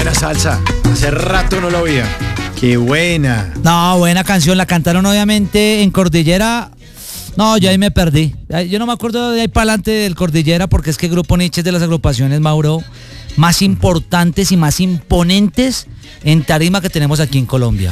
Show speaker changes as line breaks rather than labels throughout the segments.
buena salsa. Hace rato no la oía. Qué buena.
No, buena canción. La cantaron obviamente en Cordillera. No, yo ahí me perdí. Yo no me acuerdo de ahí para adelante del Cordillera porque es que Grupo Nietzsche es de las agrupaciones, Mauro, más importantes y más imponentes en tarima que tenemos aquí en Colombia.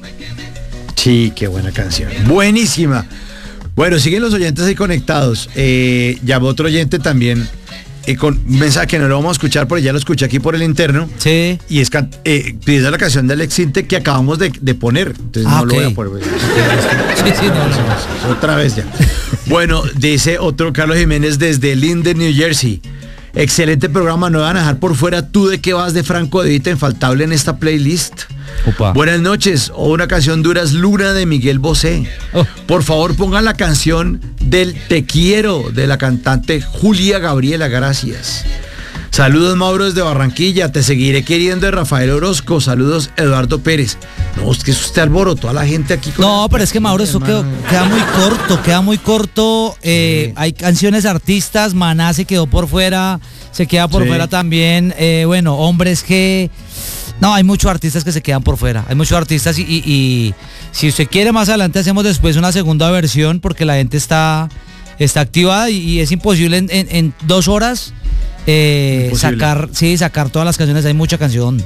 Sí, qué buena canción. Buenísima. Bueno, siguen los oyentes ahí conectados. Llamó otro oyente también con un mensaje que no lo vamos a escuchar porque ya lo escuché aquí por el interno.
Sí.
Y es pidiendo la canción de Alex Intec que acabamos de poner. Entonces no lo voy a poner.
Sí, no.
Otra vez ya. Bueno, dice otro Carlos Jiménez desde Linden, New Jersey. Excelente programa, no van a dejar por fuera Tú de qué vas de Franco De Vita, infaltable en esta playlist.
Opa.
Buenas noches, o una canción Duras Luna de Miguel Bosé. Por favor pongan la canción del Te Quiero de la cantante Julia Gabriela, gracias. Saludos Mauro desde Barranquilla, te seguiré queriendo de Rafael Orozco, saludos Eduardo Pérez. No, es que eso usted alborotó a la gente aquí.
No, pero es que Mauro, eso queda muy corto. Hay canciones artistas, Maná se quedó por fuera, se queda por fuera también. Bueno, hombres que... No, hay muchos artistas que se quedan por fuera. Hay muchos artistas y si usted quiere más adelante hacemos después una segunda versión porque la gente está activada y es imposible en 2 horas sacar todas las canciones. Hay mucha canción.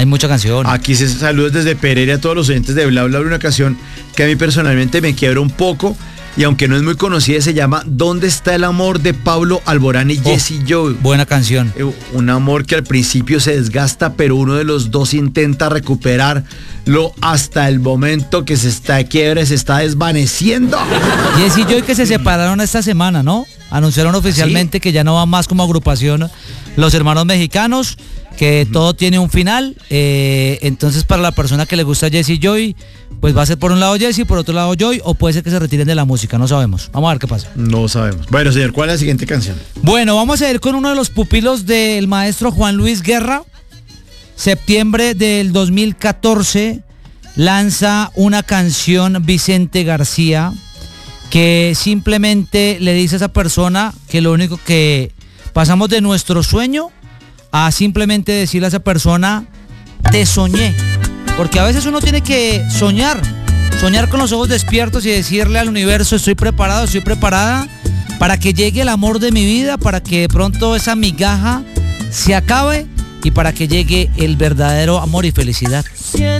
Aquí se saludos desde Pereira a todos los oyentes de Bla Bla Bla, una canción que a mí personalmente me quiebra un poco. Y aunque no es muy conocida, se llama ¿Dónde está el amor? De Pablo Alborán y Jesse Joy.
Buena canción.
Un amor que al principio se desgasta, pero uno de los dos intenta recuperarlo hasta el momento que se está desvaneciendo.
Jesse Joy que se separaron esta semana, ¿no? Anunciaron oficialmente que ya no van más como agrupación los hermanos mexicanos, que todo tiene un final. Entonces para la persona que le gusta Jesse Joy, pues va a ser por un lado Jesse, por otro lado Joy, o puede ser que se retiren de la música, no sabemos. Vamos a ver qué pasa.
No sabemos. Bueno, señor, ¿cuál es la siguiente canción?
Bueno, vamos a ir con uno de los pupilos del maestro Juan Luis Guerra. Septiembre del 2014 lanza una canción Vicente García que simplemente le dice a esa persona que lo único que pasamos de nuestro sueño a simplemente decirle a esa persona, te soñé. Porque a veces uno tiene que soñar con los ojos despiertos y decirle al universo, estoy preparado, estoy preparada para que llegue el amor de mi vida, para que de pronto esa migaja se acabe y para que llegue el verdadero amor y felicidad.